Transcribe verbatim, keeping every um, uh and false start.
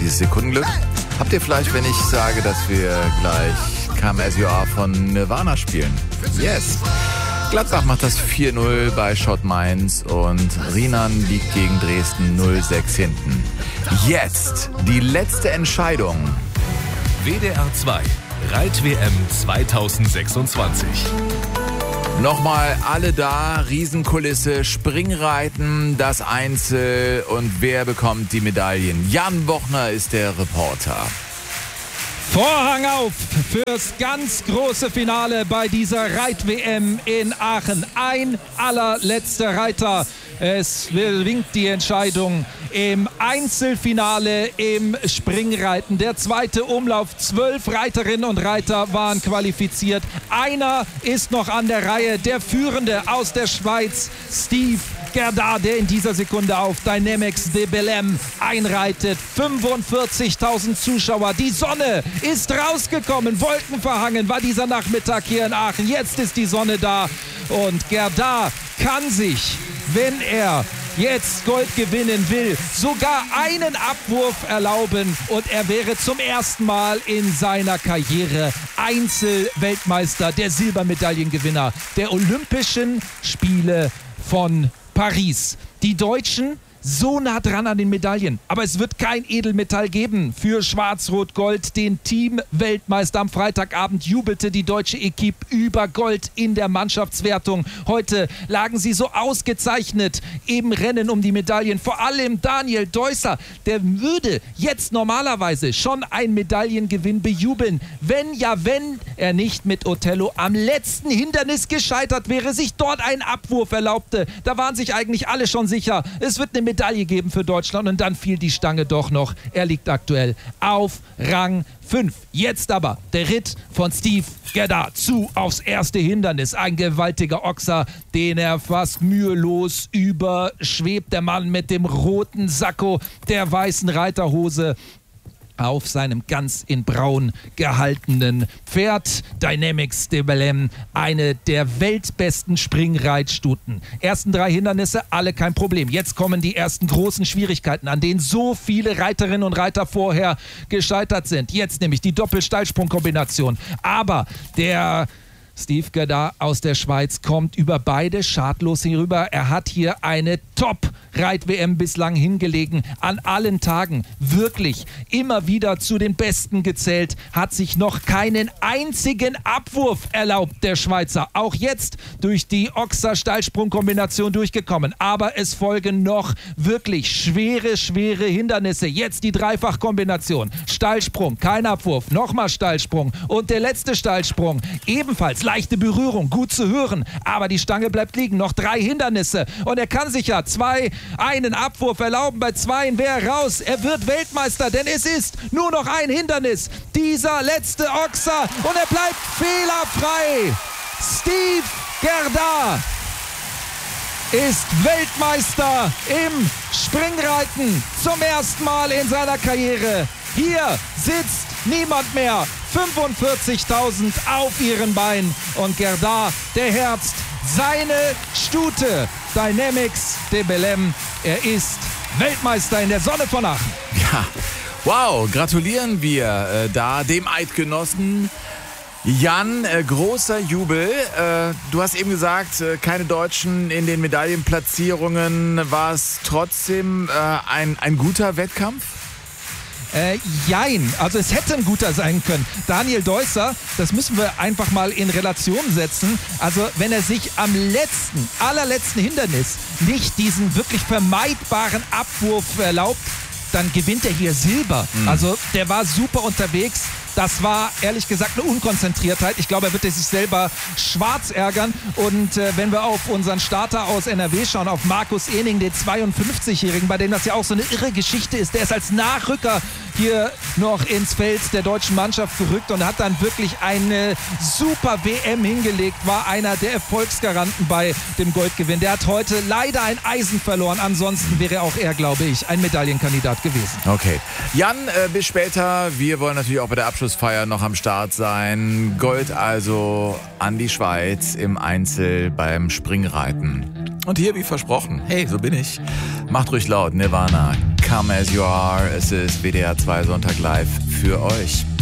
dieses Sekundenglück. Habt ihr vielleicht, wenn ich sage, dass wir gleich Come As You Are von Nirvana spielen? Yes! Gladbach macht das vier null bei Schott Mainz und Riemann liegt gegen Dresden null sechs hinten. Jetzt die letzte Entscheidung. W D R zwei Reit-W M zweitausendsechsundzwanzig. Nochmal alle da, Riesenkulisse, Springreiten, das Einzel und wer bekommt die Medaillen? Jan Bochner ist der Reporter. Vorhang auf fürs ganz große Finale bei dieser Reit-W M in Aachen. Ein allerletzter Reiter. Es winkt die Entscheidung im Einzelfinale im Springreiten. Der zweite Umlauf. Zwölf Reiterinnen und Reiter waren qualifiziert. Einer ist noch an der Reihe. Der Führende aus der Schweiz, Steve Gerdard, der in dieser Sekunde auf Dynamics de Belém einreitet. fünfundvierzigtausend Zuschauer. Die Sonne ist rausgekommen. Wolkenverhangen war dieser Nachmittag hier in Aachen. Jetzt ist die Sonne da und Gerdard kann sich, wenn er jetzt Gold gewinnen will, sogar einen Abwurf erlauben und er wäre zum ersten Mal in seiner Karriere Einzelweltmeister, der Silbermedaillengewinner der Olympischen Spiele von Paris. Die Deutschen so nah dran an den Medaillen. Aber es wird kein Edelmetall geben für Schwarz-Rot-Gold. Den Team-Weltmeister am Freitagabend jubelte die deutsche Equipe über Gold in der Mannschaftswertung. Heute lagen sie so ausgezeichnet im Rennen um die Medaillen. Vor allem Daniel Deusser, der würde jetzt normalerweise schon einen Medaillengewinn bejubeln. Wenn ja, wenn er nicht mit Othello am letzten Hindernis gescheitert wäre, sich dort einen Abwurf erlaubte. Da waren sich eigentlich alle schon sicher, es wird eine Medaille geben für Deutschland und dann fiel die Stange doch noch. Er liegt aktuell auf Rang fünf. Jetzt aber der Ritt von Steve Gerdard zu aufs erste Hindernis. Ein gewaltiger Ochser, den er fast mühelos überschwebt. Der Mann mit dem roten Sakko, der weißen Reiterhose auf seinem ganz in braun gehaltenen Pferd. Dynamics de Belém, eine der weltbesten Springreitstuten. Ersten drei Hindernisse, alle kein Problem. Jetzt kommen die ersten großen Schwierigkeiten, an denen so viele Reiterinnen und Reiter vorher gescheitert sind. Jetzt nämlich die Doppelsteilsprungkombination. Aber der Steve Gerdard aus der Schweiz kommt über beide schadlos hierüber. Er hat hier eine Top-Reit-W M bislang hingelegen. An allen Tagen wirklich immer wieder zu den Besten gezählt. Hat sich noch keinen einzigen Abwurf erlaubt, der Schweizer. Auch jetzt durch die Ochser-Steilsprung-Kombination durchgekommen. Aber es folgen noch wirklich schwere, schwere Hindernisse. Jetzt die Dreifach-Kombination. Steilsprung, kein Abwurf. Nochmal Steilsprung. Und der letzte Steilsprung ebenfalls. Leichte Berührung, gut zu hören, aber die Stange bleibt liegen. Noch drei Hindernisse und er kann sich ja zwei, einen Abwurf erlauben. Bei zweien wäre er raus. Er wird Weltmeister, denn es ist nur noch ein Hindernis. Dieser letzte Ochser und er bleibt fehlerfrei. Steve Gerdard ist Weltmeister im Springreiten zum ersten Mal in seiner Karriere. Hier sitzt niemand mehr. fünfundvierzigtausend auf ihren Beinen und Gerdard, der herzt seine Stute. Dynamics de Belém. Er ist Weltmeister in der Sonne von Aachen. Ja, wow, gratulieren wir äh, da dem Eidgenossen. Jan, äh, großer Jubel. Äh, du hast eben gesagt, äh, keine Deutschen in den Medaillenplatzierungen. War es trotzdem äh, ein, ein guter Wettkampf? Äh, jein, also es hätte ein guter sein können. Daniel Deusser, das müssen wir einfach mal in Relation setzen. Also wenn er sich am letzten, allerletzten Hindernis nicht diesen wirklich vermeidbaren Abwurf erlaubt, dann gewinnt er hier Silber. Mhm. Also der war super unterwegs. Das war ehrlich gesagt eine Unkonzentriertheit. Ich glaube, er wird sich selber schwarz ärgern. Und äh, wenn wir auf unseren Starter aus N R W schauen, auf Markus Ehning, den zweiundfünfzigjährigen, bei dem das ja auch so eine irre Geschichte ist. Der ist als Nachrücker hier noch ins Feld der deutschen Mannschaft gerückt und hat dann wirklich eine super W M hingelegt. War einer der Erfolgsgaranten bei dem Goldgewinn. Der hat heute leider ein Eisen verloren. Ansonsten wäre auch er, glaube ich, ein Medaillenkandidat gewesen. Okay. Jan, äh, bis später. Wir wollen natürlich auch bei der Abschlussfeier noch am Start sein. Gold also an die Schweiz im Einzel beim Springreiten. Und hier, wie versprochen, hey, so bin ich. Macht ruhig laut, Nirvana. Come As You Are. Es ist W D R zwei Sonntag live für euch.